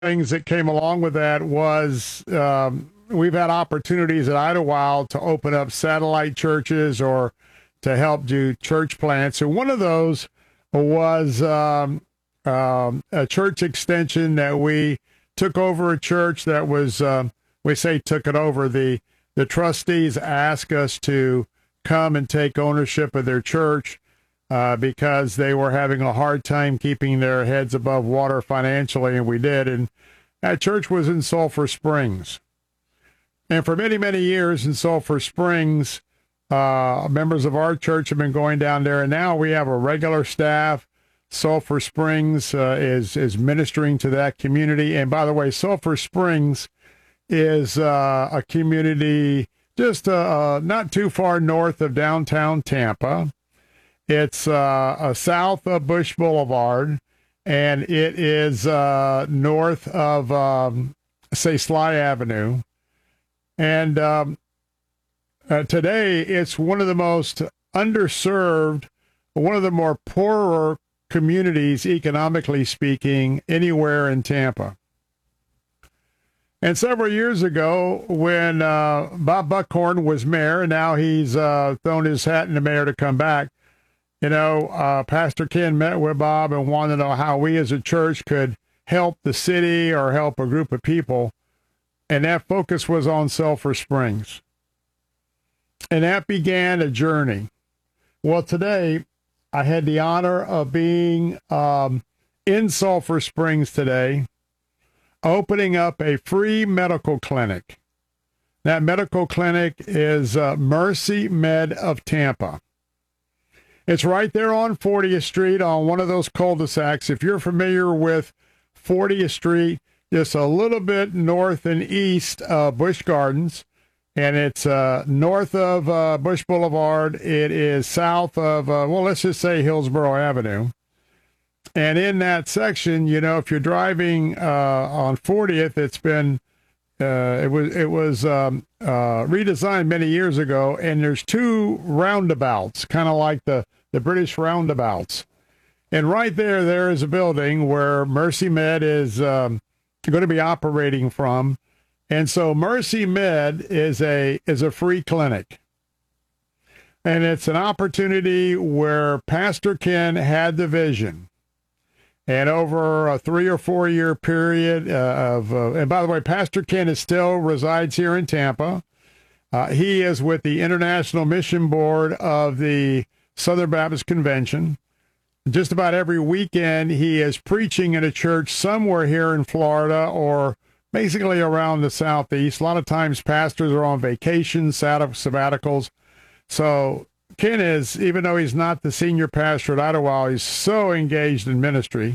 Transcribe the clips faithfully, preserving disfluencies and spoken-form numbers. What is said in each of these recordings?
things that came along with that was um, we've had opportunities at Idlewild to open up satellite churches or to help do church plants. And one of those was um, um, a church extension that we took over a church that was, um, we say took it over. The, the trustees asked us to come and take ownership of their church uh, because they were having a hard time keeping their heads above water financially, and we did. And that church was in Sulphur Springs. And for many, many years in Sulphur Springs, uh, members of our church have been going down there, and now we have a regular staff. Sulphur Springs uh, is is ministering to that community. And by the way, Sulphur Springs is uh, a community just uh, uh, not too far north of downtown Tampa. It's uh, uh, south of Bush Boulevard, and it is uh, north of, um, say, Sly Avenue. And um, uh, today, it's one of the most underserved, one of the more poorer communities, economically speaking, anywhere in Tampa. And several years ago, when uh, Bob Buckhorn was mayor, and now he's uh, thrown his hat in the mayor to come back, you know, uh, Pastor Ken met with Bob and wanted to know how we as a church could help the city or help a group of people. And that focus was on Sulphur Springs. And that began a journey. Well, today, I had the honor of being um, in Sulphur Springs today, opening up a free medical clinic. That medical clinic is uh, Mercy Med of Tampa. It's right there on fortieth Street on one of those cul-de-sacs. If you're familiar with fortieth Street, just a little bit north and east of Busch Gardens, and it's uh, north of uh, Bush Boulevard. It is south of, uh, well, let's just say Hillsborough Avenue. And in that section, you know, if you're driving uh, on fortieth, it's been, uh, it was it was um, uh, redesigned many years ago, and there's two roundabouts, kind of like the, the British roundabouts. And right there, there is a building where Mercy Med is um, going to be operating from. And so Mercy Med is a is a free clinic. And it's an opportunity where Pastor Ken had the vision. And over a three or four year period uh, of, uh, and by the way, Pastor Ken is still resides here in Tampa. Uh, he is with the International Mission Board of the Southern Baptist Convention. Just about every weekend, he is preaching in a church somewhere here in Florida or basically around the Southeast. A lot of times pastors are on vacation, sabbaticals. So Ken is, even though he's not the senior pastor at Idlewild, he's so engaged in ministry.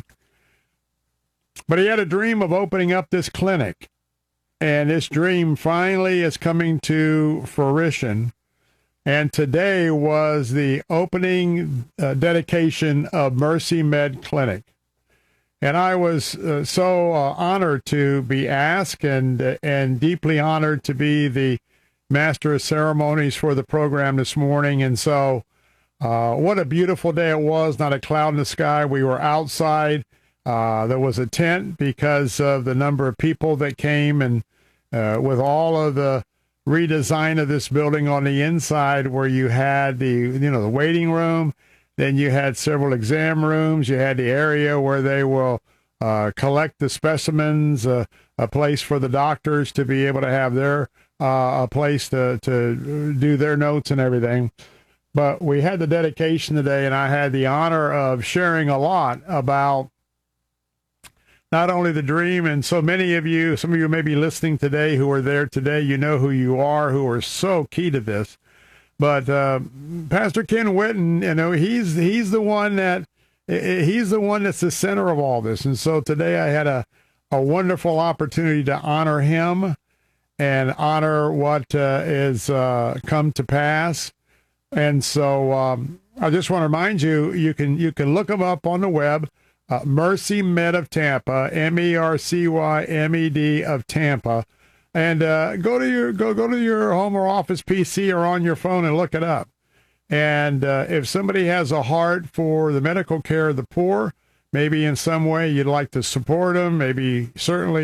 But he had a dream of opening up this clinic. And this dream finally is coming to fruition. And today was the opening uh, dedication of Mercy Med Clinic. And I was uh, so uh, honored to be asked and, uh, and deeply honored to be the Master of Ceremonies for the program this morning. And so uh, what a beautiful day it was, not a cloud in the sky. We were outside. Uh, there was a tent because of the number of people that came, and uh, with all of the redesign of this building on the inside, where you had the, you know, the waiting room, then you had several exam rooms, you had the area where they will uh, collect the specimens, uh, a place for the doctors to be able to have their Uh, a place to, to do their notes and everything. But we had the dedication today, and I had the honor of sharing a lot about not only the dream, and so many of you, some of you may be listening today who are there today, you know who you are, who are so key to this. But uh, Pastor Ken Whitten, you know, he's he's the one that, he's the one that's the center of all this. And so today I had a, a wonderful opportunity to honor him and honor what uh, is uh, come to pass. And so um, I just want to remind you, you can you can look them up on the web, uh, Mercy Med of Tampa, M E R C Y M E D of Tampa, and uh, go to your go go to your home or office P C or on your phone and look it up. And uh, if somebody has a heart for the medical care of the poor, maybe in some way you'd like to support them, maybe certainly